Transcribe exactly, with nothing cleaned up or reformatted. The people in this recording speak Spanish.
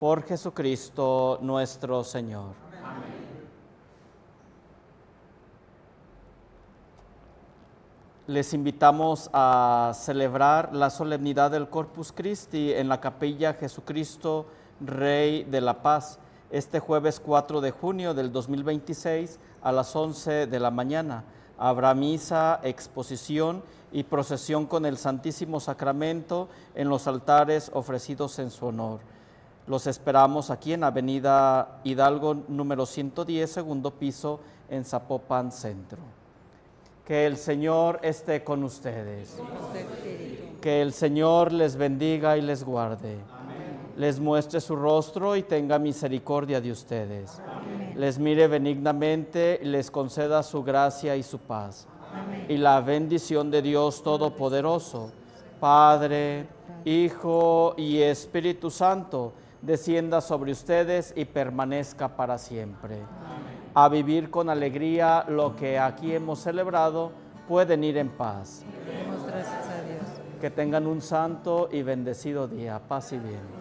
Por Jesucristo nuestro Señor. Amén. Les invitamos a celebrar la solemnidad del Corpus Christi en la Capilla Jesucristo, Rey de la Paz, este jueves cuatro de junio del dos mil veintiséis a las once de la mañana. Habrá misa, exposición y procesión con el Santísimo Sacramento en los altares ofrecidos en su honor. Los esperamos aquí en Avenida Hidalgo número ciento diez, segundo piso, en Zapopan Centro. Que el Señor esté con ustedes. Que el Señor les bendiga y les guarde. Amén. Les muestre su rostro y tenga misericordia de ustedes. Amén. Les mire benignamente y les conceda su gracia y su paz. Amén. Y la bendición de Dios Todopoderoso, Padre, Hijo y Espíritu Santo, descienda sobre ustedes y permanezca para siempre. Amén. A vivir con alegría lo que aquí hemos celebrado, pueden ir en paz. Demos gracias a Dios. Que tengan un santo y bendecido día. Paz y bien.